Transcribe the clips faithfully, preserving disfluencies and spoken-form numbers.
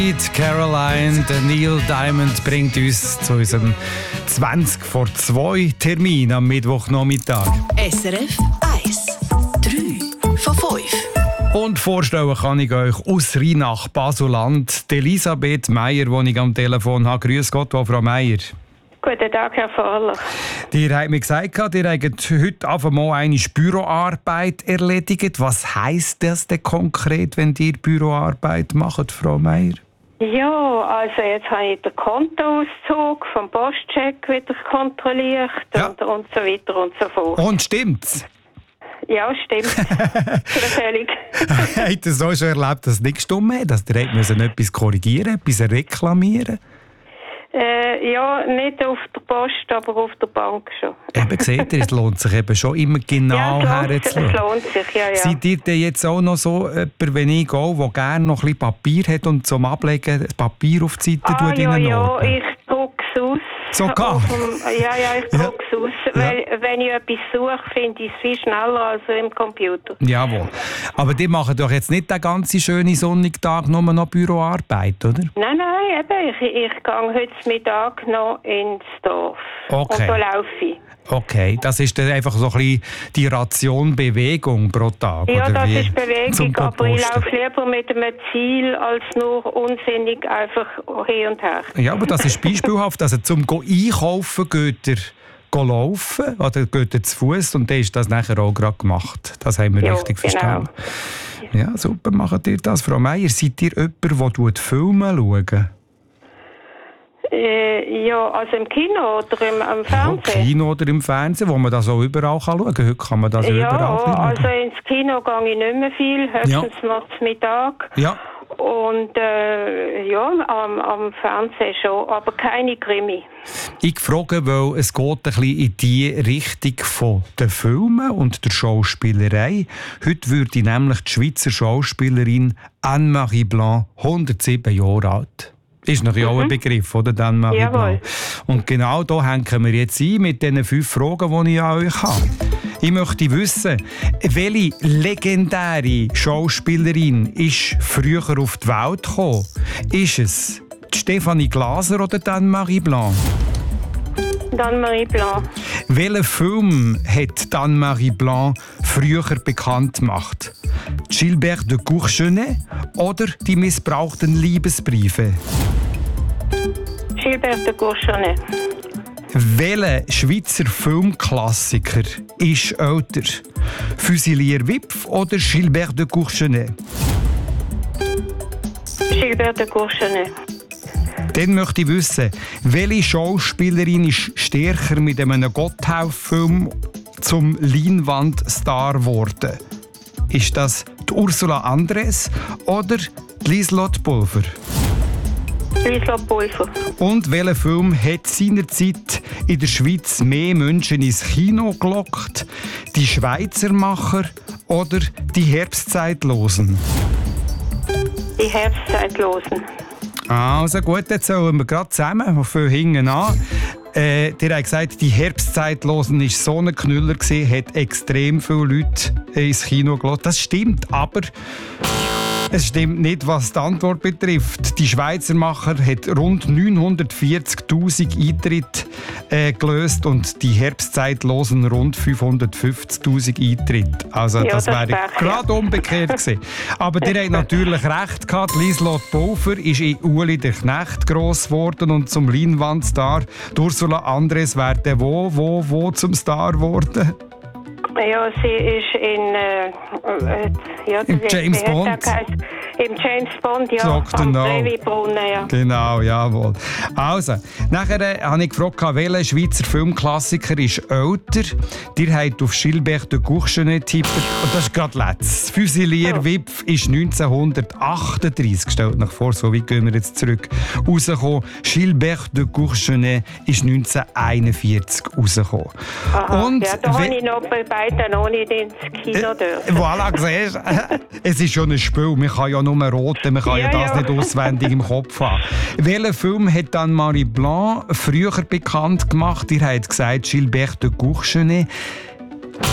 Caroline, der Neil Diamond bringt uns zu unserem zwanzig vor zwei Termin am Mittwochnachmittag. S R F eins, drei von fünf. Und vorstellen kann ich euch aus Rheinach, Baselland, die Elisabeth Meier, die ich am Telefon habe. Grüß Gott, Frau Meier. Guten Tag, Herr Fahler. Ihr habt mir gesagt, ihr habt heute einfach mal eine Büroarbeit erledigt. Was heisst das denn konkret, wenn ihr Büroarbeit macht, Frau Meier? Ja, also jetzt habe ich den Kontoauszug vom Postcheck wieder kontrolliert Ja. und, und so weiter und so fort. Und stimmt's? Ja, stimmt. Zufällig. Habt ihr so schon erlebt, dass es nicht gestimmt hat? Dass ihr etwas korrigieren, etwas reklamieren? äh, ja, nicht auf der Post, aber auf der Bank schon. Eben, seht ihr, es lohnt sich eben schon immer genau ja, es lohnt, sich, es herzuschauen. lohnt sich, ja, ja. Seid ihr denn jetzt auch noch so jemand, wenn ich gehe, der gerne noch ein bisschen Papier hat und zum Ablegen das Papier auf die Seite Ah, tut ja, in den ja, Ordner? ich drucke es aus. Sogar? Auf dem- Ja, ja, ich drucke es aus. Ja. Weil, wenn ich etwas suche, finde ich es viel schneller als im Computer. Jawohl. Aber die machen doch jetzt nicht den ganzen schönen sonnigen Tag nur noch Büroarbeit, oder? Nein, nein, eben. Ich, ich gehe heute Mittag noch ins Dorf. Okay. Und da laufe ich. Okay, das ist dann einfach so ein bisschen die Ration Bewegung pro Tag, Ja, oder das wie? ist Bewegung, Zum aber ich Posten. laufe lieber mit einem Ziel, als nur unsinnig einfach hin und her. Ja, aber das ist beispielhaft. Also zum go einkaufen geht ihr go laufen oder geht ihr zu Fuß und dann ist das nachher auch gerade gemacht. Das haben wir Ja, richtig genau. verstanden. Ja, super, macht ihr das. Frau Meier, seid ihr jemand, der Filme schaut? Äh, ja, also im Kino oder im, am Im Fernsehen. Kino oder im Fernsehen, wo man das auch überall kann schauen kann. Heute kann man das Ja, überall schauen. also ins Kino gehe ich nicht mehr viel, höchstens noch zum Mittag. Ja, Und äh, ja, am, am Fernsehen schon, aber keine Krimi. ich frage, weil es geht ein bisschen in die Richtung von den Filmen und der Schauspielerei. Heute würde nämlich die Schweizer Schauspielerin Anne-Marie Blanc hundertsieben Jahre alt. Ist natürlich auch ein Begriff, oder? Anne-Marie Jawohl. Blanc. Und genau da hängen wir jetzt ein mit diesen fünf Fragen, die ich an euch habe. Ich möchte wissen, welche legendäre Schauspielerin ist früher auf die Welt gekommen? Ist es die Stefanie Glaser oder die Anne-Marie Blanc? Dann Marie Blanc. Welchen Film hat Anne-Marie Blanc früher bekannt gemacht? Gilbert de Courchenet oder die missbrauchten Liebesbriefe? Gilbert de Courchenet. Welcher Schweizer Filmklassiker ist älter? Fusilier Wipf oder Gilbert de Courchenet? Gilbert de Courchenet. Dann möchte ich wissen, welche Schauspielerin ist stärker mit einem Gotthelf-Film zum Leinwandstar geworden? Ist das die Ursula Andress oder die Lieselotte Pulver? Lieselotte Pulver. Und welcher Film hat seinerzeit in der Schweiz mehr Menschen ins Kino gelockt? Die Schweizermacher oder die Herbstzeitlosen? Die Herbstzeitlosen. Also gut, jetzt sollen wir gerade zusammen von hinten an. Äh, ihr habt gesagt, die Herbstzeitlosen war so ein Knüller, hat extrem viele Leute ins Kino gelassen. Das stimmt, aber es stimmt nicht, was die Antwort betrifft. Die Schweizermacher hat rund neunhundertvierzigtausend Eintritte äh, gelöst und die Herbstzeitlosen rund fünfhundertfünfzigtausend Eintritte. Also Ja, das das wäre wäre, gerade umgekehrt gewesen. Aber ihr habt natürlich recht gehabt. Lieselotte Pulver ist in Uli der Knecht gross geworden und zum Leinwandstar. Ursula Andress wäre der wo, wo, wo zum Star geworden? Ja, sie ist in äh, äh, ja, Im wie- James wie hat Bond. der geheißen? Im James Bond, ja, Doktor am No. Trevi-Brunnen, ja. Genau, jawohl. Also, nachher äh, habe ich gefragt, welcher Schweizer Filmklassiker ist älter. Ihr habt auf Gilbert de Courchenet getippt. Und das ist gerade letztes. Fusilier Oh. Wipf ist neunzehnhundertachtunddreissig, stellt euch vor, so weit gehen wir jetzt zurück, rausgekommen. Gilbert de Courchenet ist neunzehnhunderteinundvierzig rausgekommen. Aha, Und ja, da habe we- ich noch bei beiden noch nicht ins Kino dürfen. Voilà, siehst du? Es ist schon ein Spiel. Man kann ja nur roten, man kann ja, Ja, das ja. nicht auswendig im Kopf haben. Welchen Film hat dann Marie Blanc früher bekannt gemacht? Ihr habt gesagt, Gilbert de Courchenet.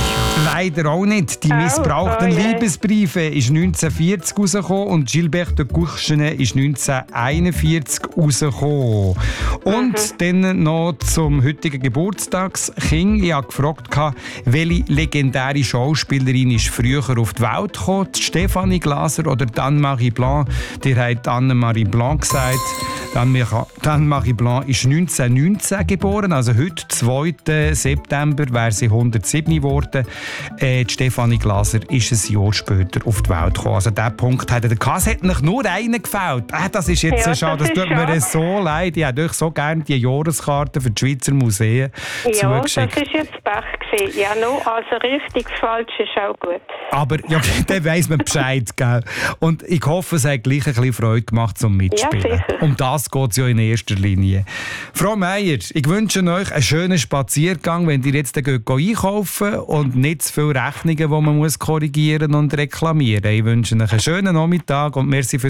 Leider auch nicht. Die missbrauchten oh je. Liebesbriefe ist neunzehnhundertvierzig rausgekommen und Gilbert de Courchenet ist neunzehnhunderteinundvierzig rausgekommen. Und Mhm. dann noch zum heutigen Geburtstagskind. Ich habe gefragt, welche legendäre Schauspielerin ist früher auf die Welt gekommen? Die Stefanie Glaser oder Anne-Marie Blanc? Die hat Anne-Marie Blanc gesagt. Anne-Marie Blanc ist neunzehnhundertneunzehn geboren, also heute, zweiten September, wäre sie hundertsieben geworden. Äh, die Stefanie Glaser ist ein Jahr später auf die Welt gekommen. Also diesen Punkt hat er. Es hat noch nur einen gefällt. Äh, das ist jetzt Ja, so schade, das, das tut ist mir schade. so leid. Ich hätte euch so gerne die Jahreskarte für die Schweizer Museen Ja, das zugeschickt. ist jetzt Pech gewesen. Ja, nur, also richtig falsch ist auch gut. Aber ja, dann weiss man Bescheid. Gell? Und ich hoffe, es hat gleich ein bisschen Freude gemacht zum Mitspielen. Ja, sicher. Um das geht es ja in erster Linie. Frau Meier, ich wünsche euch einen schönen Spaziergang, wenn ihr jetzt dann geht einkaufen und nicht zu viele Rechnungen, die man muss korrigieren und reklamieren muss. Ich wünsche euch einen schönen Nachmittag und merci für